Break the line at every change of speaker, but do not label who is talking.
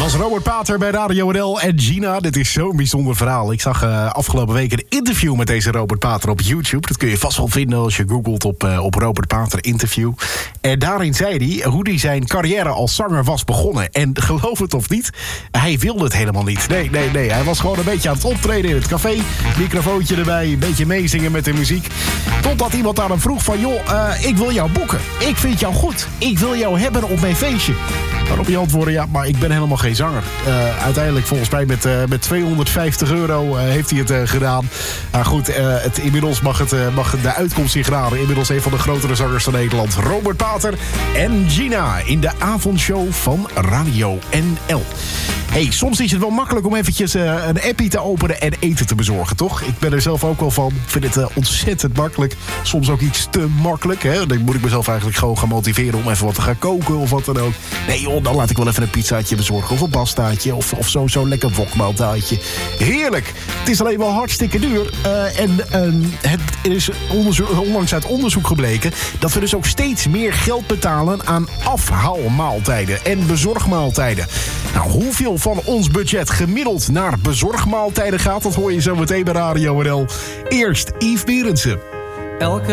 was Robert Pater bij Radio NL en Gina. Dit is zo'n bijzonder verhaal. Ik zag afgelopen week een interview met deze Robert Pater op YouTube. Dat kun je vast wel vinden als je googelt op Robert Pater interview. En daarin zei hij hoe hij zijn carrière als zanger was begonnen. En geloof het of niet, hij wilde het helemaal niet. Nee. Hij was gewoon een beetje aan het optreden in het café. Microfoontje erbij, een beetje meezingen met de muziek. Totdat iemand aan hem vroeg van, joh, ik wil jou boeken. Ik vind jou goed. Ik wil jou hebben op mijn feestje. Waarop hij antwoordde, ja, maar ik ben helemaal geen zanger. Uiteindelijk volgens mij met €250 heeft hij het gedaan. Maar goed, inmiddels mag de uitkomst zich raden. Inmiddels een van de grotere zangers van Nederland. Robert Pater en Gina in de avondshow van Radio NL. Hey, soms is het wel makkelijk om eventjes een appie te openen en eten te bezorgen, toch? Ik ben er zelf ook wel van. Ik vind het ontzettend makkelijk. Soms ook iets te makkelijk. Hè? Dan moet ik mezelf eigenlijk gewoon gaan motiveren om even wat te gaan koken of wat dan ook. Nee joh, dan laat ik wel even een pizzaatje bezorgen of een pastaatje of zo'n lekker wokmaaltijdje. Heerlijk! Het is alleen wel hartstikke duur. Het is onlangs uit onderzoek gebleken dat we dus ook steeds meer geld betalen aan afhaalmaaltijden en bezorgmaaltijden. Nou, hoeveel van ons budget gemiddeld naar bezorgmaaltijden gaat, dat hoor je zo meteen bij Radio NL. Eerst Yves Berendsen.